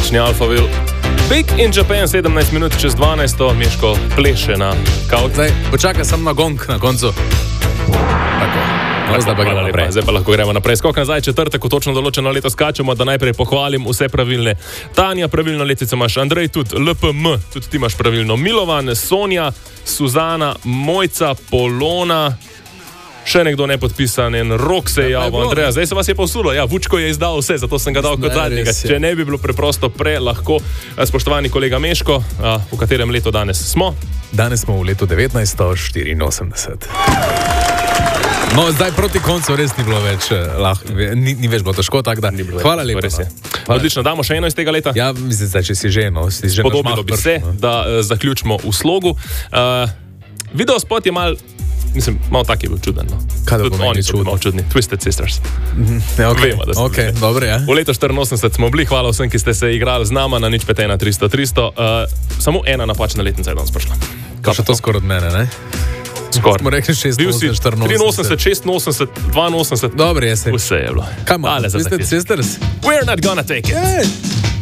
Odlični Alphaville. Big in Japan, 17 minut čez 12, Miško pleše na kaut. Zdaj, počakaj sam na gong na koncu. Tako. No, zdaj pa gremo naprej. Zdaj pa lahko gremo naprej. Skok nazaj, četrtek, ko točno določeno leto skačemo, da najprej pohvalim vse pravilne. Tanja, pravilno letico imaš, Andrej tudi, LPM, tudi ti imaš pravilno. Milovan, Sonja, Suzana, Mojca, Polona, še nekdo nepodpisan, en Rok se je javil, Andreja. Zdaj se vas je povsulo, ja, Vučko je izdal vse, zato sem ga dal kot zadnjega. Če ne bi bilo preprosto lahko, spoštovani kolega Meško, v katerem letu danes smo? Danes smo v letu 1984. No, zdaj proti koncu res ni bilo več lahko, ni več bilo težko, tako da hvala lepa. Odlično, damo še eno iz tega leta. Ja, mislim, zdaj, če si že podobilo bi se, da zaključimo v slogu. Videospot je malo tak je bil čuden. No. Kaj da pomeni čudno? Čudni. Twisted Sisters. Ja, okay. Vemo, da smo bili. Dobre, ja. V letu 84 smo bili, hvala vsem, ki ste se igrali z nama na 051 300 300. Samo ena napačna letnica je danes prišla. Kaj še to skoraj od mene, ne? Skoro. Smo rekli 86, 84, 86, 82. Dobre, je se. Vse je bilo. Come on, Twisted Sisters? We're not gonna take it. Yeah.